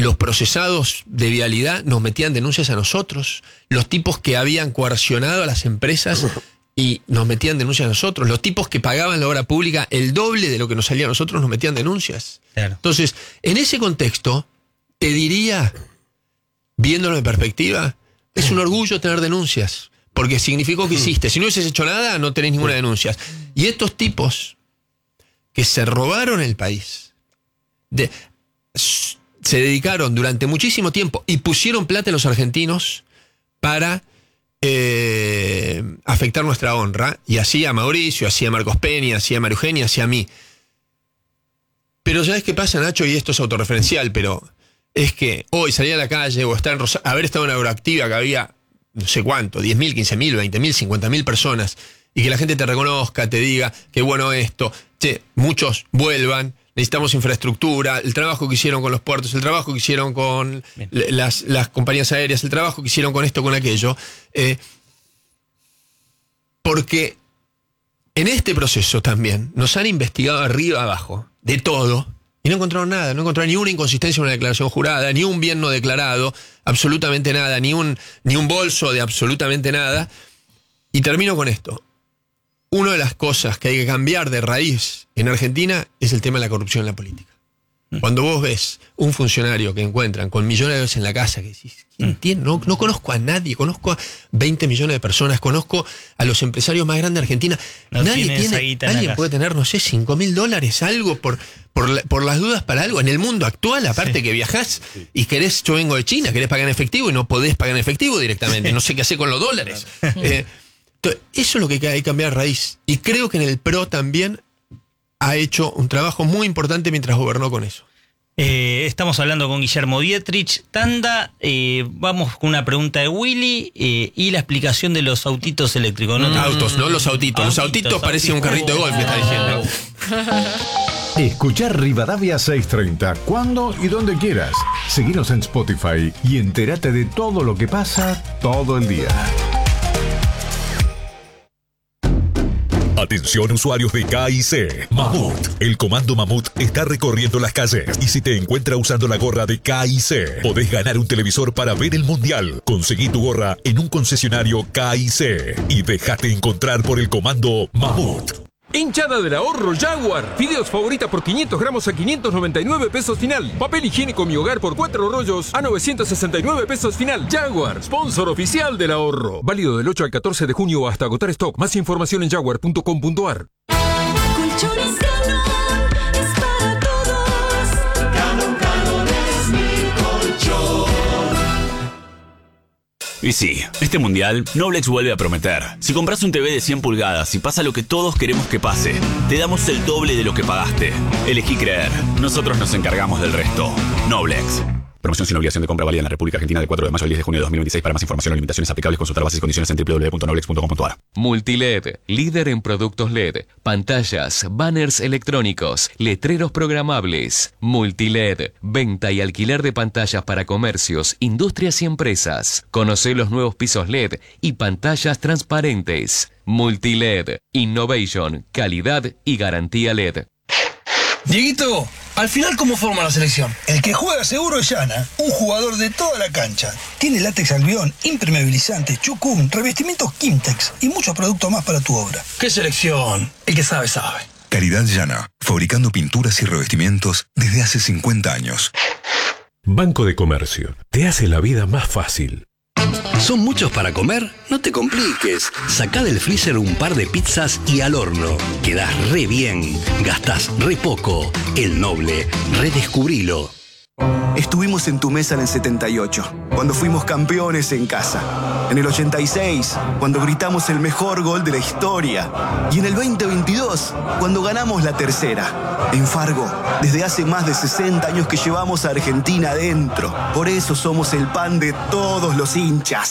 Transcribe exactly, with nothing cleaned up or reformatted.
los procesados de vialidad nos metían denuncias a nosotros, los tipos que habían coercionado a las empresas y nos metían denuncias a nosotros, los tipos que pagaban la obra pública el doble de lo que nos salía a nosotros nos metían denuncias. Claro. Entonces, en ese contexto, te diría, viéndolo en perspectiva, es un orgullo tener denuncias, porque significó que hiciste. Si no hubieses hecho nada, no tenés ninguna denuncia. Y estos tipos que se robaron el país, de, se dedicaron durante muchísimo tiempo y pusieron plata en los argentinos para eh, afectar nuestra honra, y así a Mauricio, así a Marcos Peña, así a María Eugenia, así a mí. Pero ¿sabes qué pasa, Nacho? Y esto es autorreferencial, pero es que hoy salir a la calle o estar en Rosa- haber estado en Agroactiva, que había no sé cuánto, diez mil, quince mil, veinte mil, cincuenta mil personas, y que la gente te reconozca, te diga qué bueno esto, che, muchos vuelvan, necesitamos infraestructura, el trabajo que hicieron con los puertos, el trabajo que hicieron con las, las compañías aéreas, el trabajo que hicieron con esto, con aquello, eh, porque en este proceso también nos han investigado arriba abajo, de todo, y no encontraron nada, no encontraron ni una inconsistencia en una declaración jurada, ni un bien no declarado, absolutamente nada, ni un, ni un bolso de absolutamente nada. Y termino con esto. Una de las cosas que hay que cambiar de raíz en Argentina es el tema de la corrupción en la política. Cuando vos ves un funcionario que encuentran con millonarios en la casa, que decís, ¿quién tiene? No, no conozco a nadie, conozco a veinte millones de personas, conozco a los empresarios más grandes de Argentina. No nadie tiene tiene, alguien puede tener, no sé, cinco mil dólares, algo por, por, la, por las dudas para algo. En el mundo actual, aparte sí. que viajás sí. y querés, yo vengo de China, querés pagar en efectivo y no podés pagar en efectivo directamente, no sé qué hacer con los dólares. Eh, entonces, eso es lo que hay que cambiar raíz. Y creo que en el P R O también ha hecho un trabajo muy importante mientras gobernó con eso. Eh, estamos hablando con Guillermo Dietrich. Tanda, eh, vamos con una pregunta de Willy eh, y la explicación de los autitos eléctricos. ¿no? Mm. Autos, no los autitos. Los autitos, autitos parecen un carrito de golf, me está diciendo. Escuchar Rivadavia seiscientos treinta cuando y donde quieras. Seguinos en Spotify y entérate de todo lo que pasa todo el día. Atención usuarios de K I C. Mamut. El comando Mamut está recorriendo las calles y si te encuentra usando la gorra de K I C, podés ganar un televisor para ver el mundial. Conseguí tu gorra en un concesionario K I C y déjate encontrar por el comando Mamut. Hinchada del ahorro Jaguar. Fideos favorita por quinientos gramos a quinientos noventa y nueve pesos final. Papel higiénico Mi Hogar por cuatro rollos a novecientos sesenta y nueve pesos final. Jaguar, sponsor oficial del ahorro. Válido del ocho al catorce de junio hasta agotar stock. Más información en jaguar punto com punto a r. Colchones Galón es para todos. Galón, Galón es mi colchón. Y sí, este mundial, Noblex vuelve a prometer. Si compras un T V de cien pulgadas y pasa lo que todos queremos que pase, te damos el doble de lo que pagaste. Elegí creer. Nosotros nos encargamos del resto. Noblex. Promoción sin obligación de compra válida en la República Argentina del cuatro de mayo al diez de junio de dos mil veintiséis. Para más información o limitaciones aplicables, consultar bases y condiciones en doble u doble u doble u punto noblex punto com punto a r. Multiled, líder en productos L E D, pantallas, banners electrónicos, letreros programables. Multiled, venta y alquiler de pantallas para comercios, industrias y empresas. Conoce los nuevos pisos L E D y pantallas transparentes. Multiled, innovation, calidad y garantía L E D. Dieguito, al final, ¿cómo forma la selección? El que juega seguro es Yana, un jugador de toda la cancha. Tiene látex albión, impermeabilizantes, chucún, revestimientos Kimtex y muchos productos más para tu obra. ¿Qué selección? El que sabe, sabe. Caridad Yana, fabricando pinturas y revestimientos desde hace cincuenta años. Banco de Comercio, te hace la vida más fácil. ¿Son muchos para comer? No te compliques. Sacá del freezer un par de pizzas y al horno. Quedás re bien. Gastás re poco. El Noble. Redescubrilo. Estuvimos en tu mesa en el setenta y ocho, cuando fuimos campeones en casa. En el ochenta y seis, cuando gritamos el mejor gol de la historia. Y en el veinte veintidós, cuando ganamos la tercera. En Fargo, desde hace más de sesenta años que llevamos a Argentina adentro. Por eso somos el pan de todos los hinchas.